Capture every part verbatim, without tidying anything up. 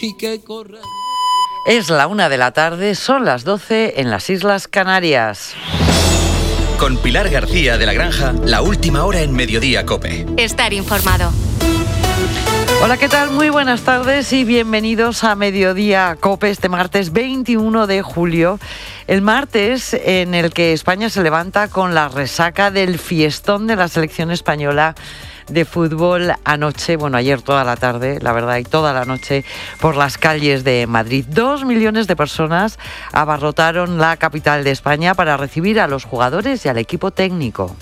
y que correr. Es la una de la tarde, son las doce en las Islas Canarias. Con Pilar García de la Granja, la última hora en Mediodía COPE. Estar informado. Hola, ¿qué tal? Muy buenas tardes y bienvenidos a Mediodía COPE este martes veintiuno de julio. El martes en el que España se levanta con la resaca del fiestón de la selección española de fútbol anoche, bueno, ayer toda la tarde, la verdad, y toda la noche por las calles de Madrid. Dos millones de personas abarrotaron la capital de España para recibir a los jugadores y al equipo técnico.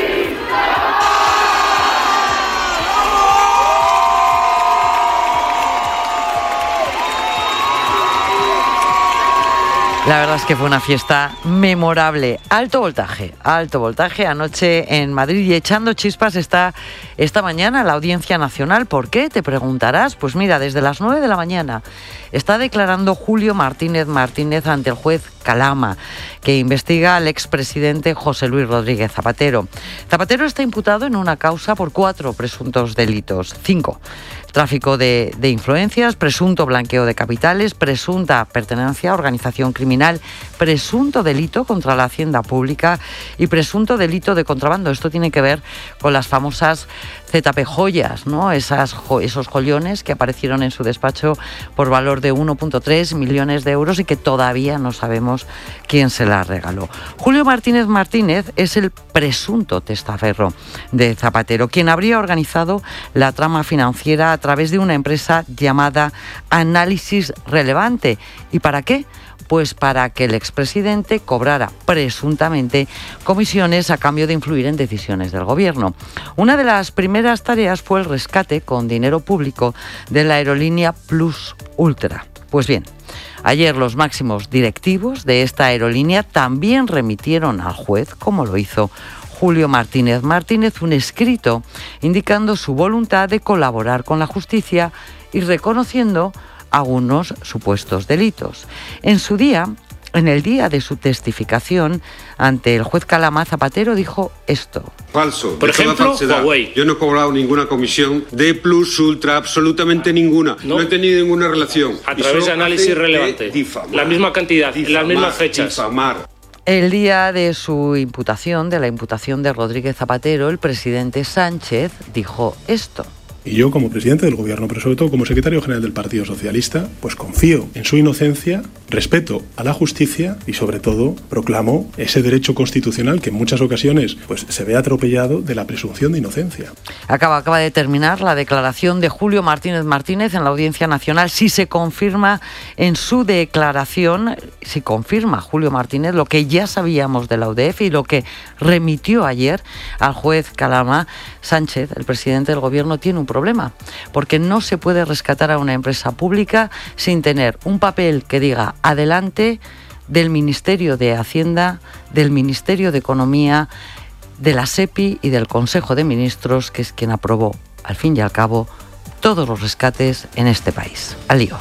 La verdad es que fue una fiesta memorable. Alto voltaje, alto voltaje anoche en Madrid y echando chispas está esta mañana la Audiencia Nacional. ¿Por qué? Te preguntarás. Pues mira, desde las nueve de la mañana está declarando Julio Martínez Martínez ante el juez Calama, que investiga al expresidente José Luis Rodríguez Zapatero. Zapatero está imputado en una causa por cuatro presuntos delitos. Cinco. Tráfico de, de influencias, presunto blanqueo de capitales, presunta pertenencia a organización criminal, presunto delito contra la hacienda pública y presunto delito de contrabando. Esto tiene que ver con las famosas Z P joyas, ¿no? Esas, esos joyones que aparecieron en su despacho por valor de uno punto tres millones de euros y que todavía no sabemos quién se las regaló. Julio Martínez Martínez es el presunto testaferro de Zapatero, quien habría organizado la trama financiera a través de una empresa llamada Análisis Relevante. ¿Y para qué? Pues para que el expresidente cobrara presuntamente comisiones a cambio de influir en decisiones del gobierno. Una de las primeras tareas fue el rescate con dinero público de la aerolínea Plus Ultra. Pues bien, ayer los máximos directivos de esta aerolínea también remitieron al juez, como lo hizo Julio Martínez Martínez, un escrito indicando su voluntad de colaborar con la justicia y reconociendo algunos supuestos delitos. En su día, en el día de su testificación ante el juez Calama, Zapatero dijo esto. Falso. Por ejemplo, Huawei. Yo no he cobrado ninguna comisión de Plus Ultra, absolutamente ninguna. No, no he tenido ninguna relación. A través de Análisis Relevante. Difamar, la misma cantidad, difamar, las mismas fechas. Difamar. El día de su imputación, de la imputación de Rodríguez Zapatero, el presidente Sánchez dijo esto. Y yo, como presidente del gobierno, pero sobre todo como secretario general del Partido Socialista, pues confío en su inocencia, respeto a la justicia y, sobre todo, proclamo ese derecho constitucional que en muchas ocasiones pues, se ve atropellado de la presunción de inocencia. Acaba, acaba de terminar la declaración de Julio Martínez Martínez en la Audiencia Nacional. Si se confirma en su declaración, si confirma Julio Martínez lo que ya sabíamos de la U D F y lo que remitió ayer al juez Calama, Sánchez, el presidente del gobierno, tiene un problema, porque no se puede rescatar a una empresa pública sin tener un papel que diga adelante del Ministerio de Hacienda, del Ministerio de Economía, de la SEPI y del Consejo de Ministros, que es quien aprobó, al fin y al cabo, todos los rescates en este país. Al lío.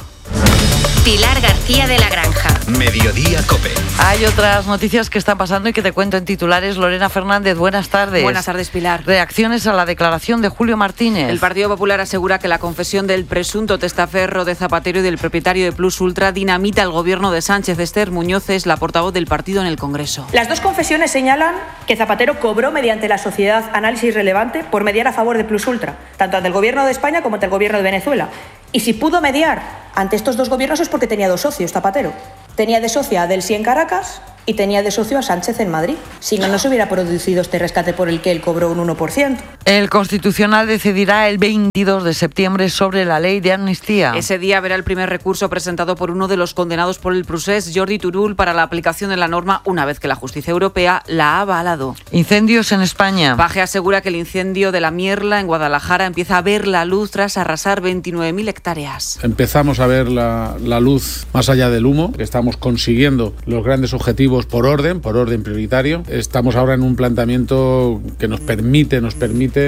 Pilar García de la Granja. Mediodía COPE. Hay otras noticias que están pasando y que te cuento en titulares. Lorena Fernández, buenas tardes. Buenas tardes, Pilar. Reacciones a la declaración de Julio Martínez. El Partido Popular asegura que la confesión del presunto testaferro de Zapatero y del propietario de Plus Ultra dinamita el gobierno de Sánchez. Esther Muñoz es la portavoz del partido en el Congreso. Las dos confesiones señalan que Zapatero cobró mediante la sociedad Análisis Relevante por mediar a favor de Plus Ultra, tanto ante el gobierno de España como ante el gobierno de Venezuela. Y si pudo mediar ante estos dos gobiernos es porque tenía dos socios, Zapatero. Tenía de socia a Delcy en Caracas y tenía de socio a Sánchez en Madrid. Si no, no se hubiera producido este rescate por el que él cobró un uno por ciento. El Constitucional decidirá el veintidós de septiembre sobre la ley de amnistía. Ese día verá el primer recurso presentado por uno de los condenados por el procés, Jordi Turull, para la aplicación de la norma una vez que la justicia europea la ha avalado. Incendios en España. Paje asegura que el incendio de la Mierla en Guadalajara empieza a ver la luz tras arrasar veintinueve mil hectáreas. Empezamos a ver la, la luz más allá del humo, que estamos consiguiendo los grandes objetivos por orden, por orden prioritario. Estamos ahora en un planteamiento que nos permite, nos permite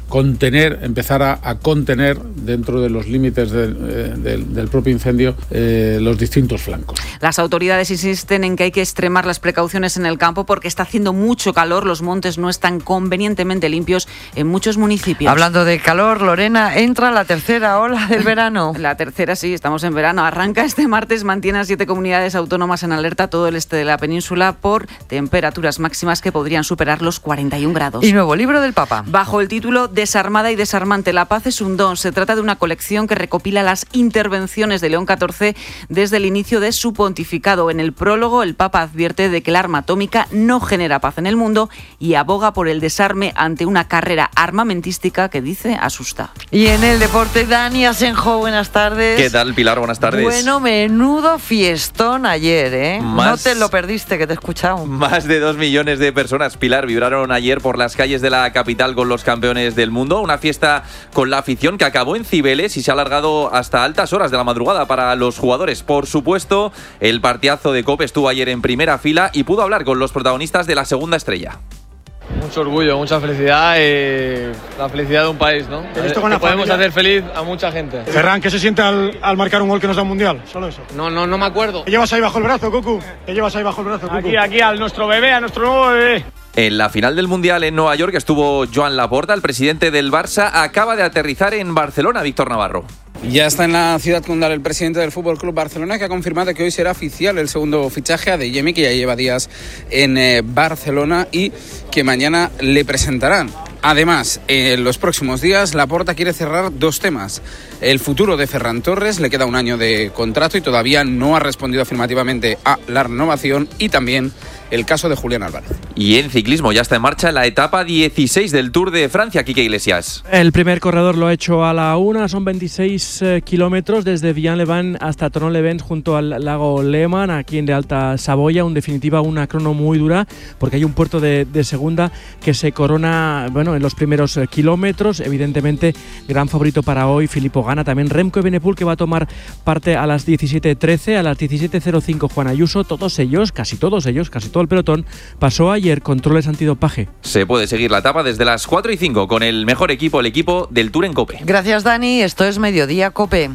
contener, empezar a, a contener dentro de los límites de, eh, del, del propio incendio eh, los distintos flancos. Las autoridades insisten en que hay que extremar las precauciones en el campo porque está haciendo mucho calor, los montes no están convenientemente limpios en muchos municipios. Hablando de calor, Lorena, entra la tercera ola del verano. La tercera, sí, estamos en verano. Arranca este martes, mantiene a siete comunidades autónomas en alerta todo el este de la península por temperaturas máximas que podrían superar los cuarenta y un grados. Y nuevo libro del Papa. Bajo el título Desarmada y desarmante, la paz es un don. Se trata de una colección que recopila las intervenciones de León catorce desde el inicio de su pontificado. En el prólogo, el Papa advierte de que el arma atómica no genera paz en el mundo y aboga por el desarme ante una carrera armamentística que dice asusta. Y en el deporte, Dani Asenjo, buenas tardes. ¿Qué tal, Pilar? Buenas tardes. Bueno, menudo fiestón ayer, ¿eh? Más, no te lo perdiste, que te he escuchado. Más de dos millones de personas, Pilar, vibraron ayer por las calles de la capital con los campeones del mundo. Una fiesta con la afición que acabó en Cibeles y se ha alargado hasta altas horas de la madrugada para los jugadores. Por supuesto, el partidazo de COPE estuvo ayer en primera fila y pudo hablar con los protagonistas de la segunda estrella. Mucho orgullo, mucha felicidad y la felicidad de un país, ¿no? Que podemos familia. hacer feliz a mucha gente. Ferran, ¿qué se siente al, al marcar un gol que nos da un mundial? Solo eso. No, no, no me acuerdo. ¿Qué llevas ahí bajo el brazo, Cucu? ¿Qué llevas ahí bajo el brazo, Cucu? Aquí, aquí, a nuestro bebé, a nuestro nuevo bebé. En la final del Mundial en Nueva York estuvo Joan Laporta, el presidente del Barça, acaba de aterrizar en Barcelona, Víctor Navarro. Ya está en la ciudad condal el presidente del F C Barcelona, que ha confirmado que hoy será oficial el segundo fichaje a Adeyemi, que ya lleva días en eh, Barcelona, y que mañana le presentarán. Además, en los próximos días, Laporta quiere cerrar dos temas. El futuro de Ferran Torres, le queda un año de contrato y todavía no ha respondido afirmativamente a la renovación, y también el caso de Julián Álvarez. Y en ciclismo ya está en marcha la etapa dieciséis del Tour de Francia, Quique Iglesias. El primer corredor lo ha hecho a la una, son veintiséis eh, kilómetros desde Villain-le-Ven hasta Tonon-le-Ven junto al lago Léman, aquí en de Alta Saboya. En definitiva, una crono muy dura porque hay un puerto de, de segunda que se corona, bueno, en los primeros eh, kilómetros. Evidentemente, gran favorito para hoy, Filippo Ganna. También Remco Evenepoel, que va a tomar parte a las diecisiete trece, a las diecisiete cero cinco Juan Ayuso. Todos ellos, casi todos ellos, casi todos el pelotón pasó ayer controles antidopaje. Se puede seguir la etapa desde las cuatro y cinco con el mejor equipo, el equipo del Tour en COPE. Gracias, Dani. Esto es Mediodía COPE.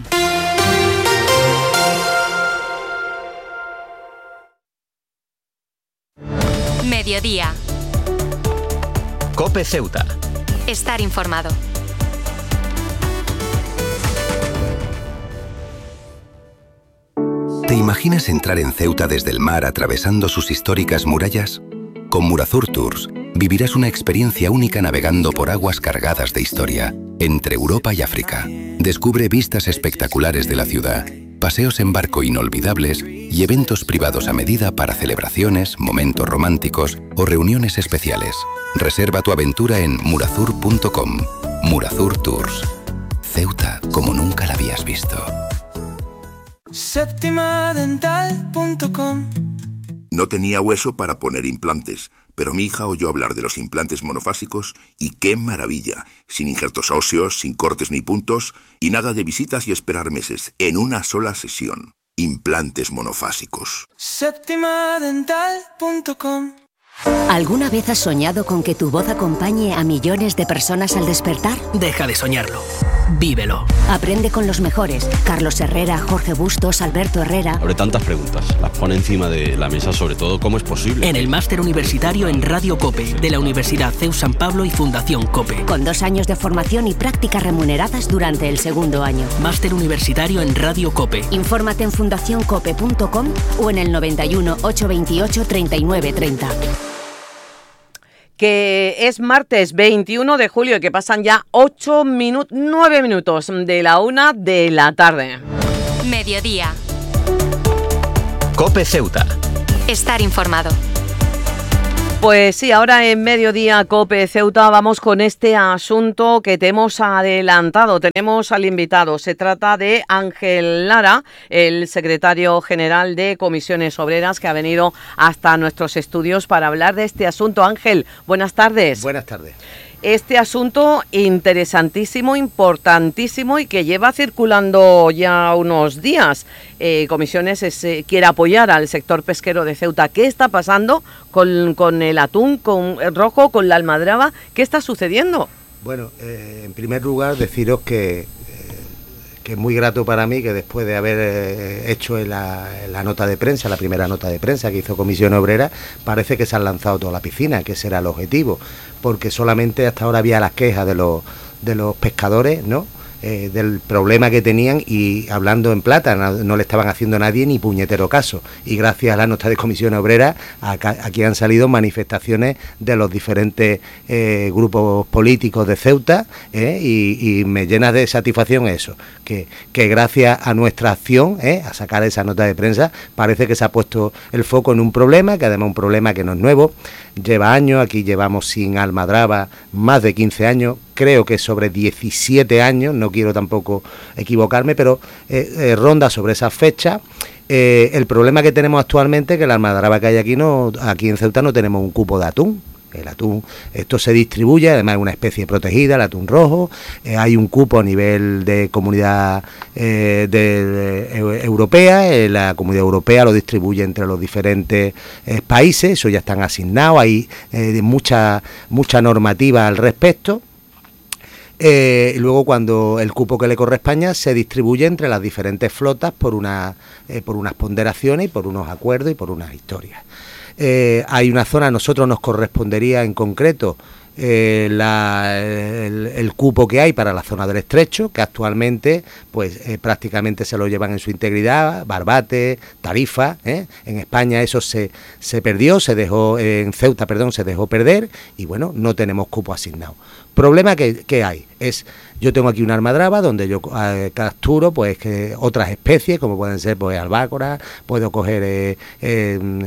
Mediodía. COPE Ceuta. Estar informado. ¿Te imaginas entrar en Ceuta desde el mar atravesando sus históricas murallas? Con Murazur Tours vivirás una experiencia única navegando por aguas cargadas de historia, entre Europa y África. Descubre vistas espectaculares de la ciudad, paseos en barco inolvidables y eventos privados a medida para celebraciones, momentos románticos o reuniones especiales. Reserva tu aventura en murazur punto com. Murazur Tours. Ceuta como nunca la habías visto. Séptima dental punto com. No tenía hueso para poner implantes, pero mi hija oyó hablar de los implantes monofásicos y ¡qué maravilla! Sin injertos óseos, sin cortes ni puntos y nada de visitas y esperar meses, en una sola sesión. Implantes monofásicos. Séptima dental punto com. ¿Alguna vez has soñado con que tu voz acompañe a millones de personas al despertar? Deja de soñarlo. Vívelo. Aprende con los mejores. Carlos Herrera, Jorge Bustos, Alberto Herrera. Abre tantas preguntas. Las pone encima de la mesa, sobre todo, ¿cómo es posible? En el máster universitario en Radio COPE, de la Universidad C E U San Pablo y Fundación COPE. Con dos años de formación y prácticas remuneradas durante el segundo año. Máster universitario en Radio COPE. Infórmate en fundación cope punto com o en el noventa y uno, ochocientos veintiocho, treinta y nueve treinta. Que es martes veintiuno de julio y que pasan ya ocho minutos, nueve minutos de la una de la tarde. Mediodía. COPE Ceuta. Estar informado. Pues sí, ahora en Mediodía COPE Ceuta vamos con este asunto que te hemos adelantado. Tenemos al invitado. Se trata de Ángel Lara, el secretario general de Comisiones Obreras, que ha venido hasta nuestros estudios para hablar de este asunto. Ángel, buenas tardes. Buenas tardes. Este asunto interesantísimo, importantísimo y que lleva circulando ya unos días. Eh, Comisiones es, eh, quiere apoyar al sector pesquero de Ceuta. ¿Qué está pasando con, con el atún con el rojo, con la almadraba? ¿Qué está sucediendo? Bueno, eh, en primer lugar deciros que, eh, que es muy grato para mí que después de haber eh, hecho la, la nota de prensa, la primera nota de prensa que hizo Comisión Obrera, parece que se han lanzado toda la piscina, que ese era el objetivo, porque solamente hasta ahora había las quejas de los, de los pescadores, ¿no?, Eh, del problema que tenían, y hablando en plata, no, no le estaban haciendo a nadie ni puñetero caso, y gracias a la nota de Comisión Obrera acá, aquí han salido manifestaciones de los diferentes eh, grupos políticos de Ceuta, eh, y, y me llena de satisfacción eso, que, que gracias a nuestra acción, eh, a sacar esa nota de prensa, parece que se ha puesto el foco en un problema, que además es un problema que no es nuevo, lleva años, aquí llevamos sin Almadraba más de quince años, creo que sobre diecisiete años, no quiero tampoco equivocarme, pero eh, eh, ronda sobre esa fecha. Eh, el problema que tenemos actualmente es que la Almadraba que hay aquí, no, aquí en Ceuta no tenemos un cupo de atún. El atún, esto se distribuye, además es una especie protegida, el atún rojo, eh, hay un cupo a nivel de comunidad eh, de, de, europea, eh, la comunidad europea lo distribuye entre los diferentes eh, países, eso ya están asignados, hay eh, mucha, mucha normativa al respecto. Eh, y luego cuando el cupo que le corre a España se distribuye entre las diferentes flotas por, una, eh, por unas ponderaciones y por unos acuerdos y por unas historias. Eh, hay una zona, a nosotros nos correspondería en concreto eh, la, el, el cupo que hay para la zona del Estrecho, que actualmente pues eh, prácticamente se lo llevan en su integridad, Barbate, Tarifa, ¿eh? En España eso se, se perdió, se dejó, eh, en Ceuta, perdón, se dejó perder, y bueno, no tenemos cupo asignado. Problema que, que hay es, yo tengo aquí una almadraba donde yo eh, capturo pues que otras especies, como pueden ser pues albácora, puedo coger eh, eh,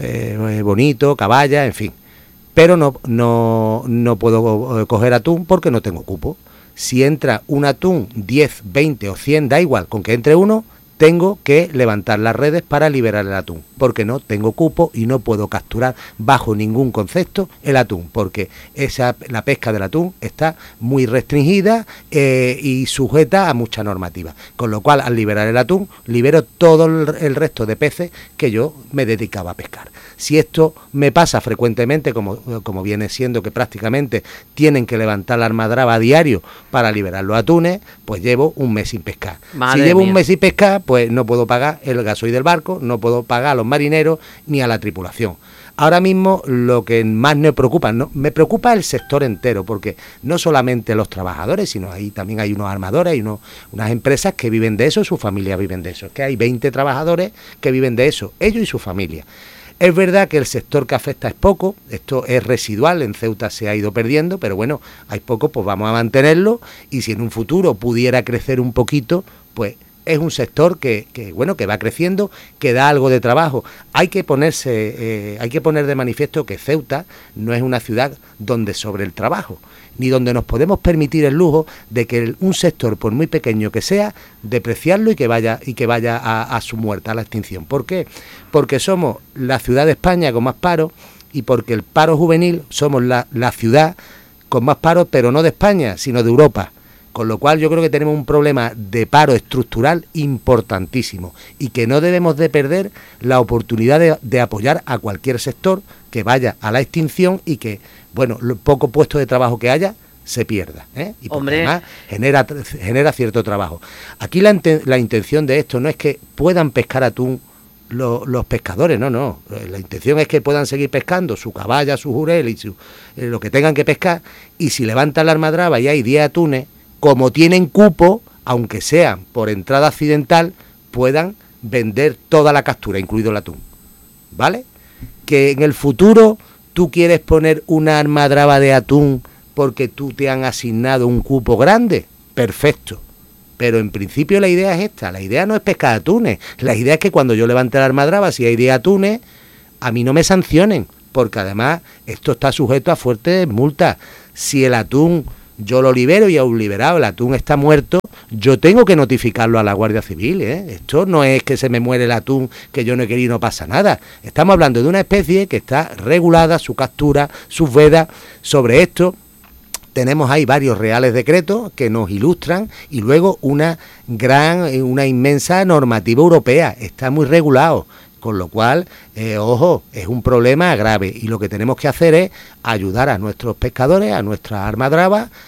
eh, bonito, caballa, en fin, pero no, no, no puedo coger atún porque no tengo cupo. Si entra un atún diez, veinte o cien, da igual, con que entre uno, tengo que levantar las redes para liberar el atún, porque no tengo cupo y no puedo capturar bajo ningún concepto el atún, porque esa, la pesca del atún está muy restringida eh, y sujeta a mucha normativa, con lo cual al liberar el atún, libero todo el, el resto de peces que yo me dedicaba a pescar. Si esto me pasa frecuentemente, como, como viene siendo que prácticamente tienen que levantar la almadraba a diario para liberar los atunes, pues llevo un mes sin pescar. Madre si llevo mía. un mes sin pescar, pues no puedo pagar el gasoil del barco, no puedo pagar a los marineros ni a la tripulación. Ahora mismo lo que más me preocupa, no, me preocupa el sector entero, porque no solamente los trabajadores, sino ahí también hay unos armadores, hay unos, unas empresas que viven de eso, sus familias viven de eso. Es que hay veinte trabajadores que viven de eso, ellos y su familia. Es verdad que el sector que afecta es poco, esto es residual, en Ceuta se ha ido perdiendo, pero bueno, hay poco, pues vamos a mantenerlo, y si en un futuro pudiera crecer un poquito, pues es un sector que, que bueno, que va creciendo, que da algo de trabajo. Hay que ponerse, eh, hay que poner de manifiesto que Ceuta no es una ciudad donde sobre el trabajo, ni donde nos podemos permitir el lujo de que un sector, por muy pequeño que sea, depreciarlo y que vaya y que vaya a, a su muerte, a la extinción. ¿Por qué? Porque somos la ciudad de España con más paro, y porque el paro juvenil somos la, la ciudad con más paro, pero no de España, sino de Europa. Con lo cual yo creo que tenemos un problema de paro estructural importantísimo, y que no debemos de perder la oportunidad de, de apoyar a cualquier sector que vaya a la extinción y que, bueno, lo poco puesto de trabajo que haya se pierda, ¿eh? Y porque además genera, genera cierto trabajo. Aquí la, la intención de esto no es que puedan pescar atún los, los pescadores, no, no. La intención es que puedan seguir pescando su caballa, su jurel y su, eh, lo que tengan que pescar, y si levantan la almadraba y hay diez atunes, como tienen cupo, aunque sean por entrada accidental, puedan vender toda la captura, incluido el atún, ¿vale? Que en el futuro tú quieres poner una almadraba de atún porque tú te han asignado un cupo grande, perfecto, pero en principio la idea es esta, la idea no es pescar atunes, la idea es que cuando yo levante la almadraba, si hay diez atunes, a mí no me sancionen, porque además esto está sujeto a fuertes multas. Si el atún yo lo libero y aún liberado, el atún está muerto, yo tengo que notificarlo a la Guardia Civil, ¿eh? Esto no es que se me muere el atún, que yo no he querido y no pasa nada. Estamos hablando de una especie que está regulada, su captura, sus vedas. Sobre esto tenemos ahí varios reales decretos que nos ilustran, y luego una gran, una inmensa normativa europea. Está muy regulado. Con lo cual, eh, ojo, es un problema grave, y lo que tenemos que hacer es ayudar a nuestros pescadores, a nuestras almadrabas,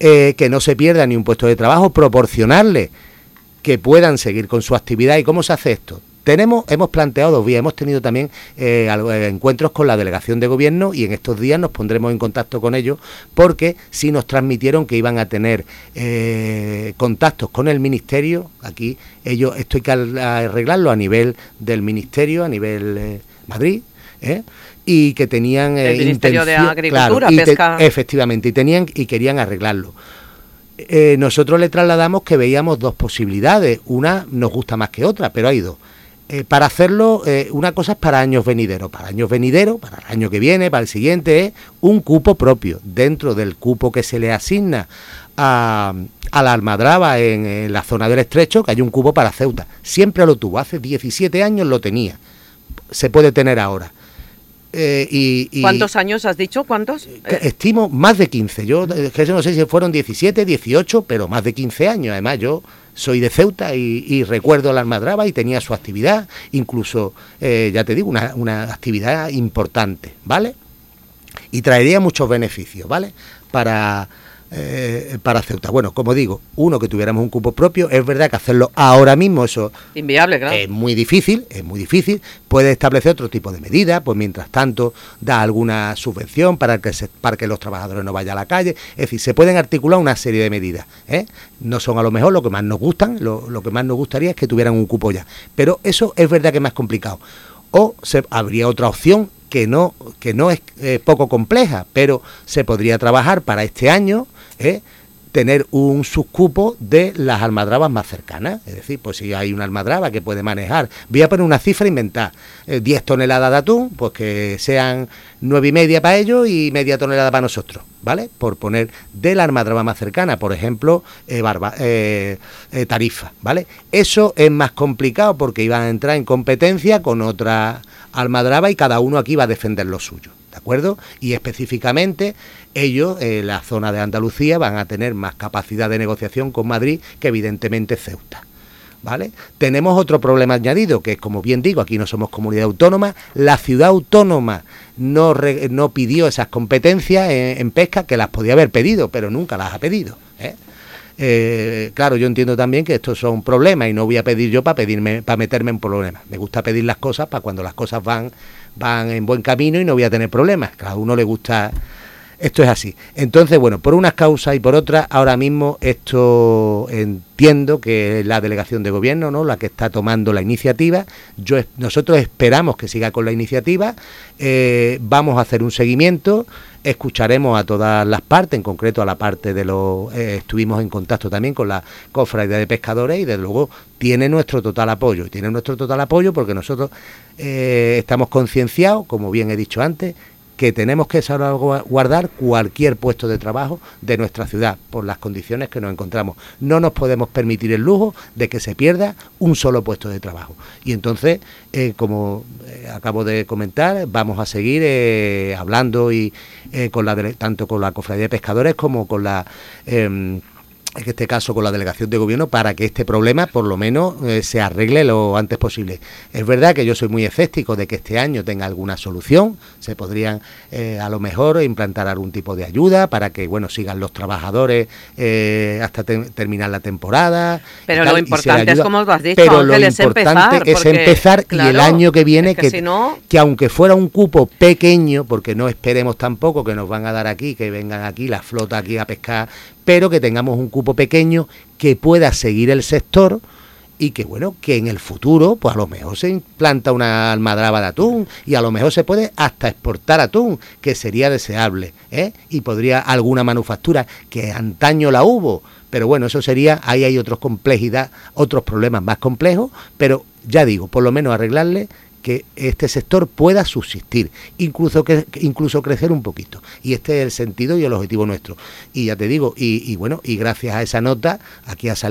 eh, que no se pierda ni un puesto de trabajo, proporcionarle que puedan seguir con su actividad. ¿Y cómo se hace esto? Tenemos, hemos planteado dos vías, hemos tenido también eh, encuentros con la delegación de gobierno y en estos días nos pondremos en contacto con ellos porque sí nos transmitieron que iban a tener eh, contactos con el ministerio. Aquí ellos, esto hay que arreglarlo a nivel del ministerio, a nivel eh, Madrid, ¿eh? y que tenían eh, el Ministerio de Agricultura, claro, Pesca. Te, efectivamente, y tenían y querían arreglarlo. Eh, nosotros le trasladamos que veíamos dos posibilidades, una nos gusta más que otra, pero hay dos. Eh, para hacerlo, eh, una cosa es para años venideros, para años venideros, para el año que viene, para el siguiente, es un cupo propio, dentro del cupo que se le asigna a, a la Almadraba en, en la zona del Estrecho, que hay un cupo para Ceuta. Siempre lo tuvo, hace diecisiete años lo tenía, se puede tener ahora. Eh, y, y ¿Cuántos años has dicho? ¿Cuántos? Estimo más de quince, yo que no sé si fueron diecisiete, dieciocho, pero más de quince años. Además yo soy de Ceuta y, y recuerdo la Almadraba y tenía su actividad, incluso, eh, ya te digo, una, una actividad importante, ¿vale? Y traería muchos beneficios, ¿vale? Para... Eh, para Ceuta. Bueno, como digo, uno, que tuviéramos un cupo propio. Es verdad que hacerlo ahora mismo eso inviable, claro. Es muy difícil, es muy difícil. Puede establecer otro tipo de medidas, pues mientras tanto da alguna subvención para que se, para que los trabajadores no vayan a la calle. Es decir, se pueden articular una serie de medidas, ¿eh? No son a lo mejor lo que más nos gustan, lo, lo que más nos gustaría es que tuvieran un cupo ya. Pero eso es verdad que es más complicado. O se, habría otra opción que no, que no es eh, poco compleja, pero se podría trabajar para este año, ¿eh? tener un subcupo de las almadrabas más cercanas. Es decir, pues si hay una almadraba que puede manejar, voy a poner una cifra inventada, eh, diez toneladas de atún, pues que sean nueve y media para ellos y media tonelada para nosotros, ¿vale? Por poner de la almadraba más cercana, por ejemplo, eh, barba, eh, eh, Tarifa, ¿vale? Eso es más complicado porque iban a entrar en competencia con otra almadraba y cada uno aquí va a defender lo suyo, ¿de acuerdo? Y específicamente ellos, en eh, la zona de Andalucía, van a tener más capacidad de negociación con Madrid que evidentemente Ceuta, ¿vale? Tenemos otro problema añadido, que es, como bien digo, aquí no somos comunidad autónoma, la ciudad autónoma no, re, no pidió esas competencias en, en pesca, que las podía haber pedido, pero nunca las ha pedido, ¿eh? Eh, claro, yo entiendo también que estos son problemas y no voy a pedir yo para pedirme, para meterme en problemas. Me gusta pedir las cosas para cuando las cosas van, van en buen camino y no voy a tener problemas. Cada uno le gusta, esto es así. Entonces, bueno, por unas causas y por otras, ahora mismo esto entiendo que es la delegación de gobierno, ¿no?, la que está tomando la iniciativa. Yo, nosotros esperamos que siga con la iniciativa, eh, vamos a hacer un seguimiento. Escucharemos a todas las partes, en concreto a la parte de los... Eh, estuvimos en contacto también con la Cofradía de Pescadores y desde luego tiene nuestro total apoyo. Y tiene nuestro total apoyo porque nosotros eh, estamos concienciados, como bien he dicho antes, que tenemos que salvaguardar cualquier puesto de trabajo de nuestra ciudad por las condiciones que nos encontramos. No nos podemos permitir el lujo de que se pierda un solo puesto de trabajo. Y entonces, eh, como eh, acabo de comentar, vamos a seguir eh, hablando y eh, con la tanto con la Cofradía de Pescadores como con la... Eh, en este caso con la delegación de gobierno, para que este problema por lo menos eh, se arregle lo antes posible. Es verdad que yo soy muy escéptico de que este año tenga alguna solución, se podrían eh, a lo mejor implantar algún tipo de ayuda para que, bueno, sigan los trabajadores eh, hasta te terminar la temporada. Pero tal, lo importante es, como lo has dicho, pero lo es importante empezar, es porque, empezar claro, y el año que viene, es que, que, si no... que aunque fuera un cupo pequeño, porque no esperemos tampoco que nos van a dar aquí, que vengan aquí la flota aquí a pescar, pero que tengamos un cupo pequeño que pueda seguir el sector y que, bueno, que en el futuro, pues a lo mejor se implanta una almadraba de atún y a lo mejor se puede hasta exportar atún, que sería deseable, ¿eh? Y podría alguna manufactura, que antaño la hubo, pero bueno, eso sería, ahí hay otros complejidad, otros problemas más complejos, pero ya digo, por lo menos arreglarle que este sector pueda subsistir, incluso que incluso crecer un poquito. Y este es el sentido y el objetivo nuestro. Y ya te digo, y, y bueno, y gracias a esa nota, aquí ha salido